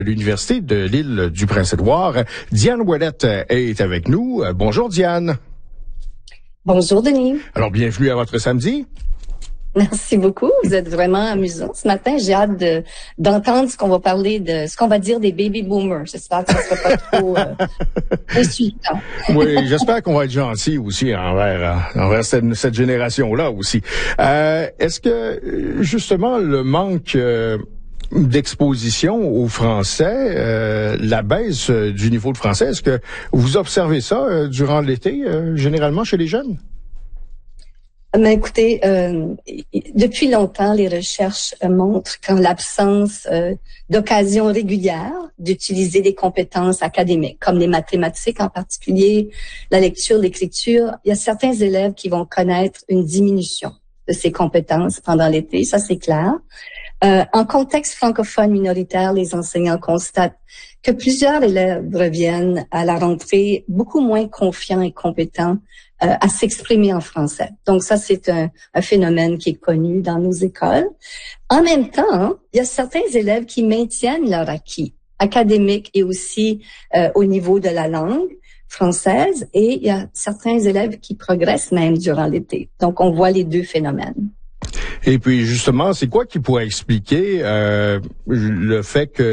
L'Université de l'île du Prince-Édouard. Diane Ouellette est avec nous. Bonjour Diane. Bonjour Denis. Alors bienvenue à votre samedi. Merci beaucoup. Vous êtes vraiment amusant. Ce matin, j'ai hâte d'entendre ce qu'on va parler ce qu'on va dire des baby boomers. J'espère que ça sera pas trop insultant. Oui, j'espère qu'on va être gentil aussi envers cette génération-là aussi. Est-ce que justement le manque d'exposition au français, la baisse du niveau de français, est-ce que vous observez ça durant l'été, généralement chez les jeunes? Mais écoutez, depuis longtemps, les recherches montrent qu'en l'absence d'occasions régulières d'utiliser des compétences académiques, comme les mathématiques en particulier, la lecture, l'écriture, il y a certains élèves qui vont connaître une diminution de ces compétences pendant l'été, ça c'est clair. En contexte francophone minoritaire, les enseignants constatent que plusieurs élèves reviennent à la rentrée beaucoup moins confiants et compétents à s'exprimer en français. Donc ça, c'est un phénomène qui est connu dans nos écoles. En même temps, il y a certains élèves qui maintiennent leur acquis académique et aussi au niveau de la langue française, et il y a certains élèves qui progressent même durant l'été. Donc on voit les deux phénomènes. Et puis justement, c'est quoi qui pourrait expliquer le fait que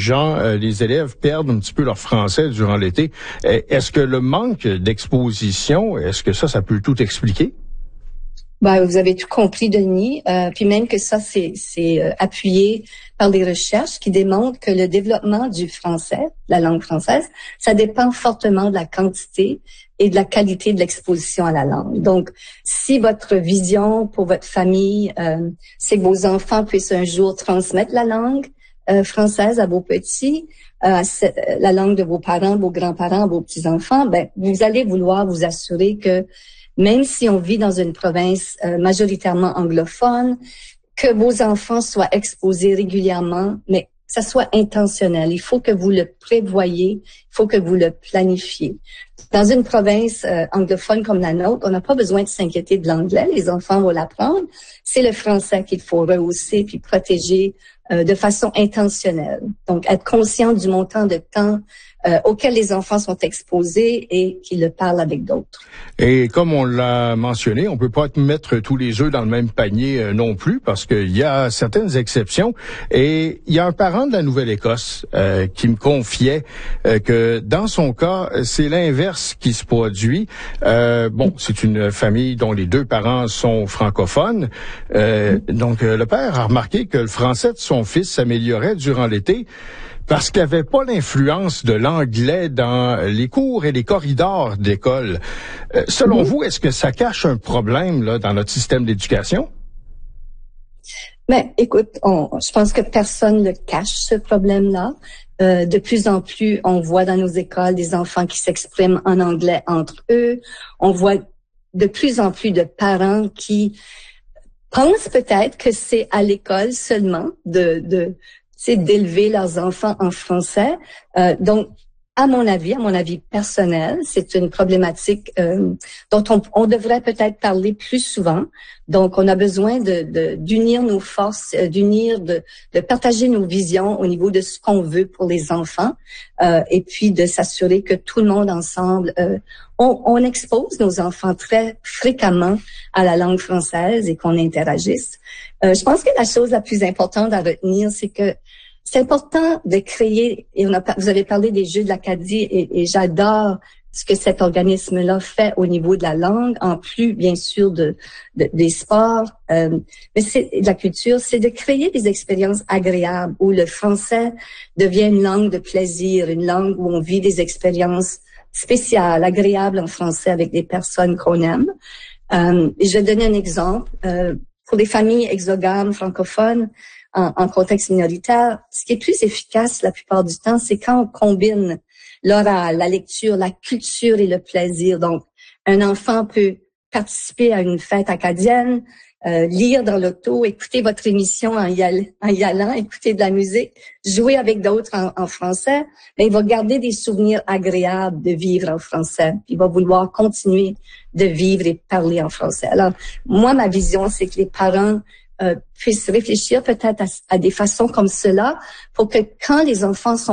les élèves perdent un petit peu leur français durant l'été? Est-ce que le manque d'exposition, est-ce que ça peut tout expliquer? Ben, vous avez tout compris, Denis. Puis même que ça, c'est appuyé par des recherches qui démontrent que le développement du français, la langue française, ça dépend fortement de la quantité et de la qualité de l'exposition à la langue. Donc, si votre vision pour votre famille, c'est que vos enfants puissent un jour transmettre la langue française à vos petits, la langue de vos parents, vos grands-parents, vos petits-enfants, ben, vous allez vouloir vous assurer que même si on vit dans une province majoritairement anglophone, que vos enfants soient exposés régulièrement, mais que ça soit intentionnel. Il faut que vous le prévoyez, il faut que vous le planifiez. Dans une province anglophone comme la nôtre, on n'a pas besoin de s'inquiéter de l'anglais, les enfants vont l'apprendre. C'est le français qu'il faut rehausser puis protéger de façon intentionnelle. Donc, être conscient du montant de temps auquel les enfants sont exposés et qu'ils le parlent avec d'autres. Et comme on l'a mentionné, on peut pas mettre tous les œufs dans le même panier non plus, parce qu'il y a certaines exceptions. Et il y a un parent de la Nouvelle-Écosse qui me confiait que dans son cas, c'est l'inverse qui se produit. C'est une famille dont les deux parents sont francophones. Donc, le père a remarqué que le français de son fils s'améliorait durant l'été, parce qu'il n'y avait pas l'influence de l'anglais dans les cours et les corridors d'école. Selon vous, est-ce que ça cache un problème là dans notre système d'éducation? Mais écoute, je pense que personne ne cache ce problème-là. De plus en plus, on voit dans nos écoles des enfants qui s'expriment en anglais entre eux. On voit de plus en plus de parents qui pensent peut-être que c'est à l'école seulement c'est d'élever leurs enfants en français. Donc, à mon avis personnel, c'est une problématique dont on devrait peut-être parler plus souvent. Donc, on a besoin d'unir nos forces, de partager nos visions au niveau de ce qu'on veut pour les enfants, et puis de s'assurer que tout le monde ensemble, on expose nos enfants très fréquemment à la langue française et qu'on interagisse. Je pense que la chose la plus importante à retenir, c'est que c'est important de créer, et vous avez parlé des Jeux de l'Acadie, et j'adore ce que cet organisme-là fait au niveau de la langue, en plus, bien sûr, des sports, mais c'est de la culture, c'est de créer des expériences agréables où le français devient une langue de plaisir, une langue où on vit des expériences spéciales, agréables en français avec des personnes qu'on aime. Et je vais donner un exemple. Pour les familles exogames francophones, en contexte minoritaire, ce qui est plus efficace la plupart du temps, c'est quand on combine l'oral, la lecture, la culture et le plaisir. Donc, un enfant peut participer à une fête acadienne, lire dans l'auto, écouter votre émission en y allant, écouter de la musique, jouer avec d'autres en français, mais il va garder des souvenirs agréables de vivre en français. Il va vouloir continuer de vivre et parler en français. Alors, moi, ma vision, c'est que les parents puissent réfléchir peut-être à des façons comme cela pour que quand les enfants sont